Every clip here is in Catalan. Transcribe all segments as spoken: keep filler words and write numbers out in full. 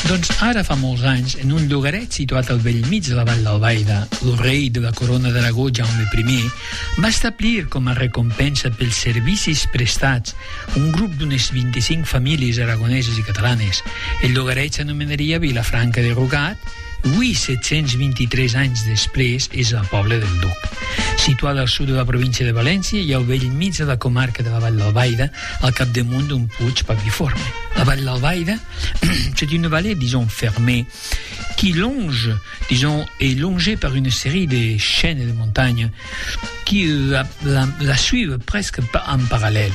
Doncs ara fa molts anys, en un llogaret situat al bell mig de la Vall d'Albaida, el rei de la corona d'Aragó, Jaume primer, va establir com a recompensa pels servicis prestats un grup d'unes vint-i-cinc famílies aragoneses i catalanes. El llogaret s'anomenaria Vilafranca de Rugat. Avui, set-cents vint-i-tres anys després, és el poble del Duc. Situada al sud de la província de València i al bell mig de la comarca de la Vall d'Albaida, al capdamunt d'un puig papiforme. La Vall d'Albaida, c'est une vallée, disons, fermée, qui longe, disons, est longée par une série de chaînes de montagnes qui la, la, la suivent presque en parallèle.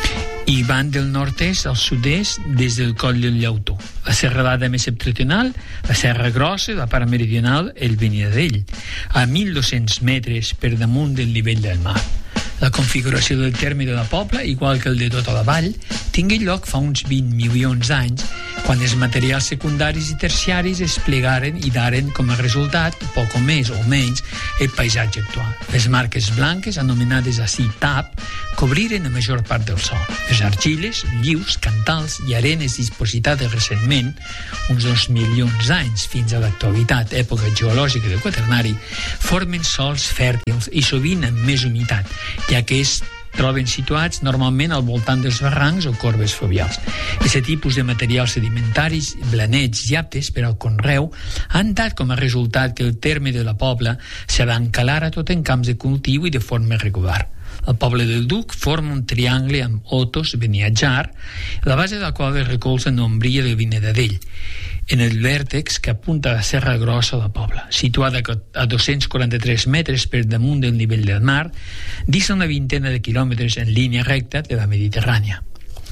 I van del nord-est al sud-est des del coll del Llautó. La serralada més septentrional, la Serra Grossa, la part meridional, el Benidadell, a mil dos-cents metres per damunt del nivell del mar. La configuració del terme de la Pobla, igual que el de tota la vall, tingué lloc fa uns vint milions d'anys, quan els materials secundaris i terciaris es plegaren i daren com a resultat, poc o més o menys, el paisatge actual. Les marques blanques, anomenades així tap, cobriren la major part del sòl. Les argiles, llius, cantals i arenes dispositades recentment, uns dos milions d'anys fins a l'actualitat, època geològica del quaternari, formen sòls fèrtils i sovint amb més humitat, ja que es troben situats normalment al voltant dels barrancs o corbes fluvials. Aquest tipus de materials sedimentaris, blanets i aptes per al conreu han dat com a resultat que el terme de la Pobla s'abancalara tot en camps de cultiu i de forma regular. El poble del Duc forma un triangle amb Otos, Beniatjar, la base de la qual es recolza en l'ombria del Benidadell, en el vèrtex que apunta a la Serra Grossa de la Pobla, situada a dos-cents quaranta-tres metres per damunt del nivell del mar, dins una vintena de quilòmetres en línia recta de la Mediterrània.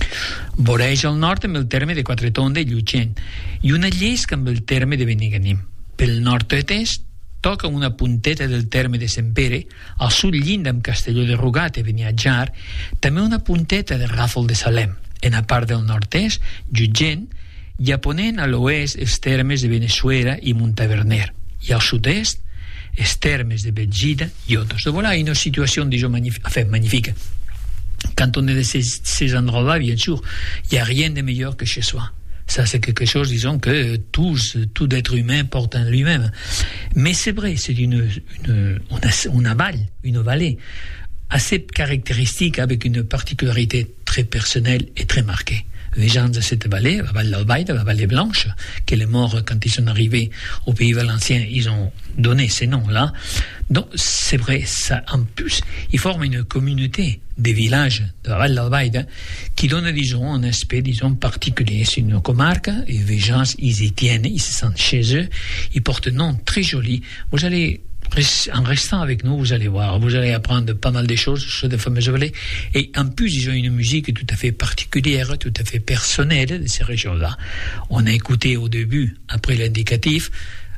Voreja al nord amb el terme de Quatretonda i Llutxent i una llesca amb el terme de Benigànim. Pel nord-est toca una punteta del terme de Sempere, al sud llinda amb Castelló de Rugat i Beniatjar, també una punteta de Ràfol de Salem. En la part del nord-est, Llutxent, i a ponent a l'oest els termes de Benissuera i Montaverner, i al sud-est els termes de Belgida i Otos. De voilà une situation, disons, magnifique. Enfin, magnifique. Quand on est de ces, ces endroits-là, bien sûr, il n'y a rien de meilleur que chez soi. Ça, c'est quelque chose, disons, que tous, tout être humain porte en lui-même. Mais c'est vrai, c'est une, une, une, une vallée, une vallée assez caractéristique avec une particularité très personnelle et très marquée. Les gens de cette vallée, la vallée d'Albaida, la vallée blanche, que les morts, quand ils sont arrivés au pays valencien, ils ont donné ces noms-là. Donc, c'est vrai, ça, en plus, ils forment une communauté des villages de la vallée d'Albaida qui donne, disons, un aspect, disons, particulier. C'est une comarque, et les gens, ils y tiennent, ils se sentent chez eux, ils portent un nom très joli. Vous allez, en restant avec nous, vous allez voir, vous allez apprendre pas mal de choses sur des fameuses vallées. Et en plus, ils ont une musique tout à fait particulière, tout à fait personnelle de ces régions-là. On a écouté au début, après l'indicatif,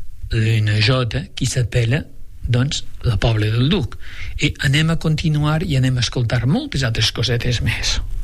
une jota qui s'appelle, doncs, la Pobla del Duc. I anem a continuar i anem a escoltar moltes altres cosetes més.